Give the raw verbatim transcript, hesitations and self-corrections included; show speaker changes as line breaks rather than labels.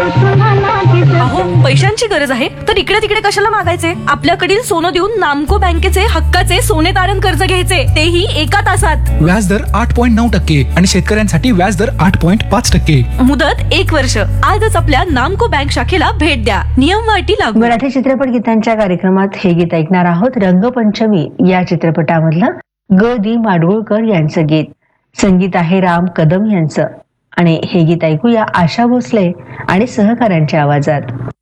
अहो, पैशांची गरज आहे तर इकडे तिकडे कशाला मागायचे? आपल्याकडील सोनं देऊन नामको बँकेचे हक्काचे सोने तारण कर्ज घ्यायचे, तेही एका तासात.
व्याजदर आठ पॉईंट नऊ टक्के आणि शेतकऱ्यांसाठी व्याजदर आठ पॉईंट पाच टक्के.
मुदत एक वर्ष. आजच आपल्या नामको बँक शाखेला भेट द्या. नियम व अटी लागू.
मराठी चित्रपट गीतांच्या कार्यक्रमात हे गीत ऐकणार आहोत. रंगपंचमी या चित्रपटामधलं ग दी माडगुळकर यांचं गीत. संगीत आहे राम कदम यांचं आणि हे गीत ऐकूया आशा भोसले आणि सहकाऱ्यांच्या आवाजात.